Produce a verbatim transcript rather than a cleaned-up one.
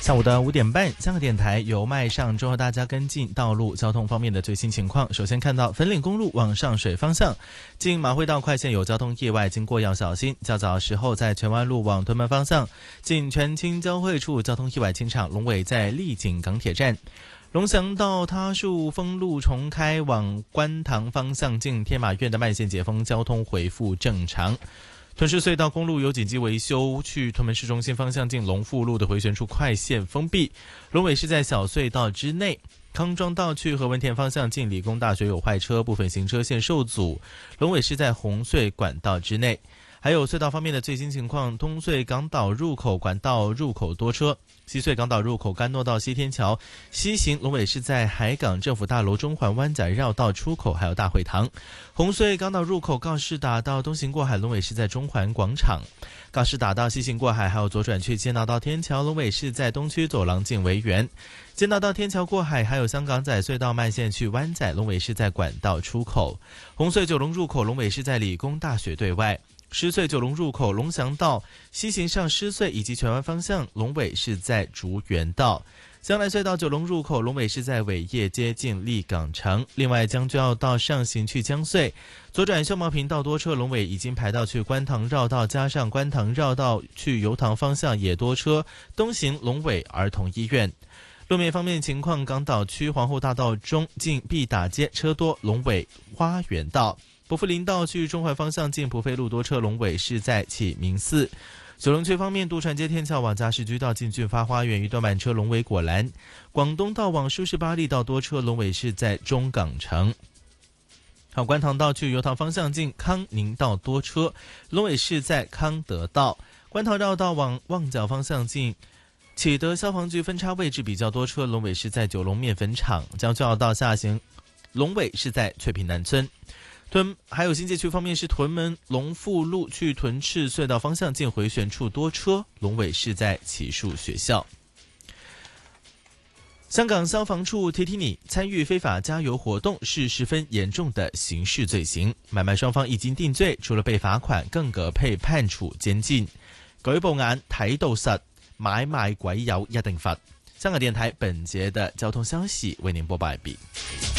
下午的五点半，香港电台由麦上周和大家跟进道路交通方面的最新情况。首先看到粉岭公路往上水方向，经马会道快线有交通意外，经过要小心。较早时候在荃湾路往屯门方向，近荃青交汇处交通意外清场，龙尾在丽景港铁站。龙翔道他树峰路重开往观塘方向，近天马苑的慢线解封，交通恢复正常。屯市隧道公路有紧急维修，去屯门市中心方向进龙富路的回旋处快线封闭，龙尾是在小隧道之内。康庄道去何文田方向进理工大学有坏车，部分行车线受阻，龙尾是在红隧管道之内。还有隧道方面的最新情况，东隧港岛入口管道入口多车，西隧港岛入口甘诺道西天桥西行龙尾是在海港政府大楼中环湾仔绕道出口，还有大会堂。红隧港岛入口告士打道东行过海龙尾是在中环广场，告士打道西行过海还有左转去坚道到天桥龙尾是在东区走廊进维园，坚道到天桥过海还有香港仔隧道慢线去湾仔龙尾是在管道出口。红隧九龙入口龙尾是在理工大学对外。狮隧九龙入口龙翔道西行上狮隧以及荃湾方向，龙尾是在竹园道。香兰隧道九龙入口龙尾是在伟业街近立港城。另外将军澳道上行去江隧，左转秀茂坪道多车，龙尾已经排到去观塘绕道，加上观塘绕道去油塘方向也多车，东行龙尾儿童医院。路面方面情况，港岛区皇后大道中近毕打街车多，龙尾花园道。伯福林道去中环方向进普费路多车，龙尾是在启明寺。九龙区方面，渡船街天桥往嘉士居道进俊发花园一段慢车，龙尾果栏。广东道往舒适巴利道多车，龙尾是在中港城。好，观塘道去油塘方向进康宁道多车，龙尾是在康德道。观塘绕道往旺角方向进启德消防局分叉位置比较多车，龙尾是在九龙面粉厂。将军澳道下行，龙尾是在翠屏南村。屯还有新界区方面是屯门龙富路去屯赤隧道方向进回旋处多车，龙尾是在启树学校。香港消防处提提你，参与非法加油活动是十分严重的刑事罪行，買賣雙方已經定罪，除了被罰款，更可被判處監禁。舉報眼睇到實，買賣鬼油一定罰。香港電台本節的交通消息為您播報完畢。